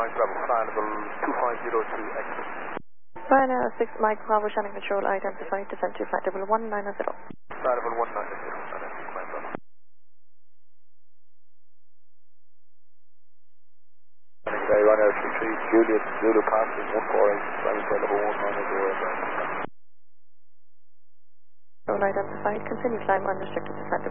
Mike Bravo, flight level 2502 exit. Ryanair 6 Mike Bravo, Shannon Control, identified, descent to flight level 190. Flight level 190, Shannon 6 Mike Bravo. Ryanair 33, Juliet, Zulu passing 148, flight level 190. Control identified, continue climb unrestricted to flight level